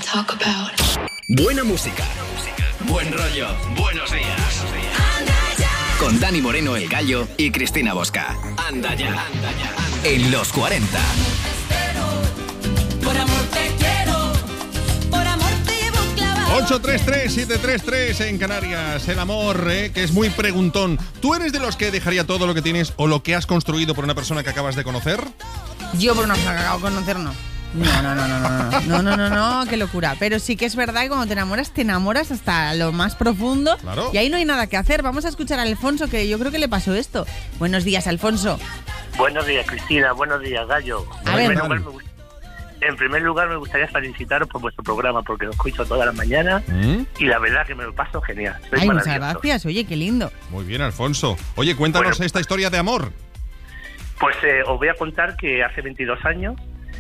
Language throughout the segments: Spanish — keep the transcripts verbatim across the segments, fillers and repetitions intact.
talk about. Buena música, buen rollo, buenos días. Con Dani Moreno, El Gallo, y Cristina Bosca. Anda ya, anda ya. En los cuarenta. Por amor te quiero, por amor te llevo clavado. ocho tres tres siete tres tres en Canarias. El amor, ¿eh? Que es muy preguntón. ¿Tú eres de los que dejaría todo lo que tienes o lo que has construido por una persona que acabas de conocer? Yo por una persona que acabo de conocer, no. No, no, no, no, no, no, no, no, no, qué locura. Pero sí que es verdad que cuando te enamoras, te enamoras hasta lo más profundo. Claro. Y ahí no hay nada que hacer. Vamos a escuchar a Alfonso, que yo creo que le pasó esto. Buenos días, Alfonso. Buenos días, Cristina. Buenos días, Gallo. A ver. En primer lugar, me gust- en primer lugar, me gustaría felicitaros por vuestro programa, porque lo escucho todas las mañanas ¿Mm? y la verdad que me lo paso genial. Sois Ay, muchas maravillosos. gracias. Oye, qué lindo. Muy bien, Alfonso. Oye, cuéntanos Bueno. esta historia de amor. Pues eh, os voy a contar que hace veintidós años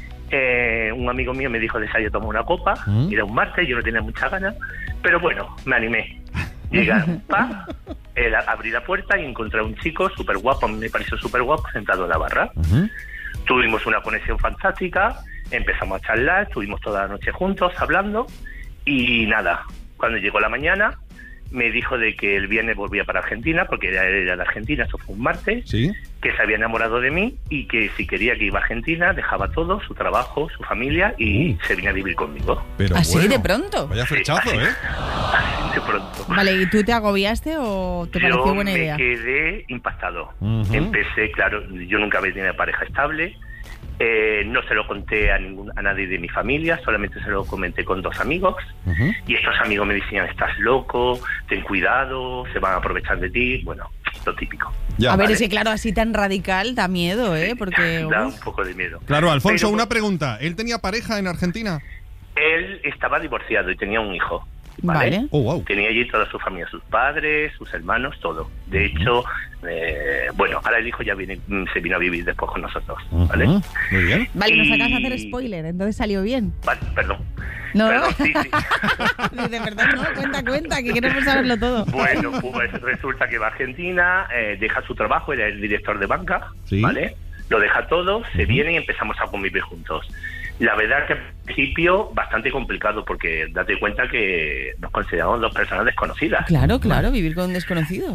eh, un amigo mío me dijo de salir a tomar una copa. ¿Mm? Era un martes, yo no tenía muchas ganas, pero bueno, me animé. Llegué a un pub, eh, abrí la puerta y encontré a un chico súper guapo, a mí me pareció súper guapo, sentado en la barra. Uh-huh. Tuvimos una conexión fantástica, empezamos a charlar, estuvimos toda la noche juntos hablando y nada, cuando llegó la mañana me dijo de que el viernes volvía para Argentina, porque él era de Argentina, eso fue un martes, ¿Sí? que se había enamorado de mí y que si quería que iba a Argentina dejaba todo, su trabajo, su familia y Uh. se venía a vivir conmigo. Pero ¿Así bueno, de pronto? Vaya flechazo, Sí, así. ¿eh? Así de pronto. Vale, ¿y tú te agobiaste o te pareció Yo buena me idea? quedé impactado. Ujú. Empecé, claro, yo nunca había tenido pareja estable. Eh, no se lo conté a ningún a nadie de mi familia, solamente se lo comenté con dos amigos. Uh-huh. Y estos amigos me decían, estás loco, ten cuidado, se van a aprovechar de ti. Bueno, lo típico. Ya. A ver, vale. es que claro, así tan radical da miedo, ¿eh? Porque... Da uf. un poco de miedo. Claro, Alfonso, Pero, una pregunta. ¿Él tenía pareja en Argentina? Él estaba divorciado y tenía un hijo. ¿vale? Vale. Oh, wow. Tenía allí toda su familia, sus padres, sus hermanos, todo. De hecho, eh, bueno, ahora el hijo ya viene, se vino a vivir después con nosotros, ¿vale? Uh-huh. Muy bien. Vale, nos Y- acabas de hacer spoiler, entonces salió bien. Vale, perdón. No, Perdón, sí, sí. de verdad, no, cuenta, cuenta, que queremos saberlo todo. Bueno, pues resulta que va a Argentina, eh, deja su trabajo, era el director de banca, Sí. ¿vale? Lo deja todo, se viene y empezamos a convivir juntos. La verdad que al principio bastante complicado porque date cuenta que nos consideramos dos personas desconocidas. Claro, claro, vivir con un desconocido.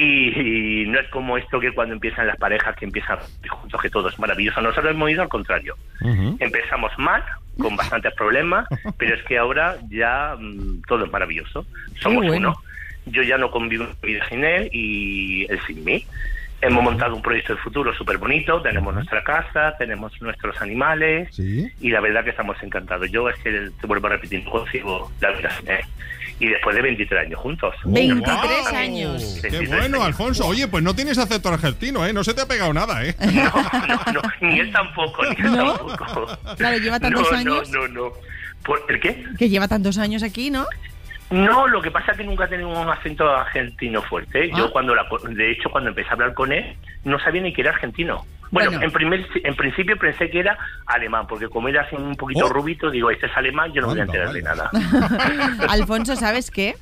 Y, y no es como esto que cuando empiezan las parejas que empiezan juntos que todo es maravilloso. Nosotros hemos ido al contrario. Uh-huh. Empezamos mal, con bastantes problemas, pero es que ahora ya mmm, todo es maravilloso. Somos Qué bueno. uno. Yo ya no convivo en mi vida sin él y él sin mí. Hemos montado un proyecto de futuro súper bonito, tenemos nuestra casa, tenemos nuestros animales Sí. y la verdad que estamos encantados. Yo es que te vuelvo a repetir, no consigo la vida sin él. Y después de veintitrés años juntos. veintitrés ¡Guau! años. ¡Qué veintitrés bueno, años Alfonso! juntos. Oye, pues no tienes acento argentino, ¿eh? No se te ha pegado nada, ¿eh? No, no, no, ni él tampoco, ni él ¿No? tampoco. Claro, lleva tantos no, años. No, no, no. ¿Por ¿el qué? Que lleva tantos años aquí, ¿no? No, lo que pasa es que nunca he tenido un acento argentino fuerte. Ah. Yo cuando la, de hecho cuando empecé a hablar con él no sabía ni que era argentino. Bueno, Bueno. en primer en principio pensé que era alemán, porque como era así un poquito Oh. rubito, digo, este es alemán, yo no me voy a Anda, enterar de vaya. nada. Alfonso, ¿sabes qué?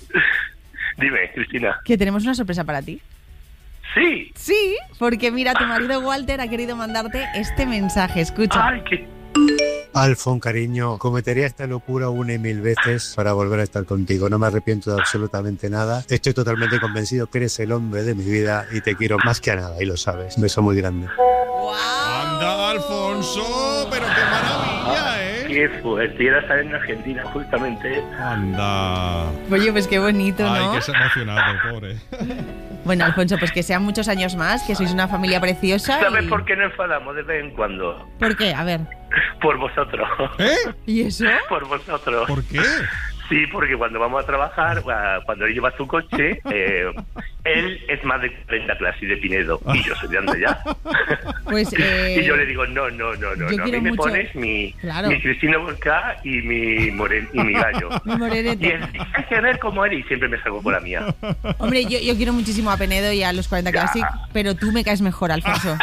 Dime, Cristina. Que tenemos una sorpresa para ti. Sí. Sí, porque mira, tu marido Walter ha querido mandarte este mensaje. Escucha. Ay, qué... Alfon, cariño, cometería esta locura una y mil veces para volver a estar contigo. No me arrepiento de absolutamente nada. Estoy totalmente convencido que eres el hombre de mi vida y te quiero más que a nada, y lo sabes. Un beso muy grande. ¡Anda, Alfonso! ¡Pero qué maravilla, eh! Qué fuerte. Y era estar en Argentina, justamente. ¡Anda! Oye, pues qué bonito, ¿no? Ay, que se ha emocionado, pobre. Bueno, Alfonso, pues que sean muchos años más, que sois una familia preciosa. ¿Sabes y... por qué nos enfadamos de vez en cuando? ¿Por qué? A ver. Por vosotros. ¿Eh? ¿Y eso? Por vosotros. ¿Por qué? Sí, porque cuando vamos a trabajar, ah, cuando él lleva su coche, eh, él es más de cuarenta clases de Pinedo y yo soy de Andaya. Pues, eh, Y yo le digo, no, no, no, no, yo no. A mí quiero me mucho- pones mi, Claro. mi Cristina Bosca y mi, moren, y mi gallo. Mi morenete. Y él, hay que ver cómo eres y siempre me salgo con la mía. Hombre, yo, yo quiero muchísimo a Penedo y a los cuarenta Ya. Classic, pero tú me caes mejor, Alfonso.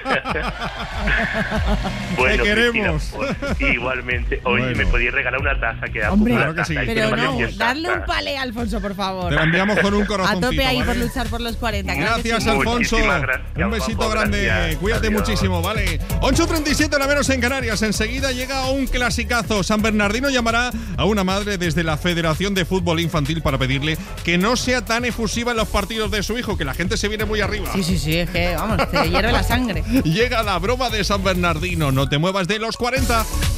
Bueno, Te queremos. Cristina, pues, igualmente. Oye, Bueno. me podías regalar una taza que da Hombre, una claro que taza sí. y Pero me no, pareció darle un taza. palé, Alfonso, por favor. Te la enviamos con un A corazoncito, tope ahí ¿vale? por luchar por los cuarenta. Claro Gracias, sí. Alfonso. Gracias, Un besito guapo, grande. gracias. Cuídate Adiós. muchísimo, ¿vale? ocho treinta y siete la menos en Canarias. Enseguida llega un clasicazo. San Bernardino llamará a una madre desde la Federación de Fútbol Infantil para pedirle que no sea tan efusiva en los partidos de su hijo, que la gente se viene muy arriba. Sí, sí, sí, es que, vamos, te hierve la sangre. Llega la broma de San Bernardino. No te muevas de los cuarenta.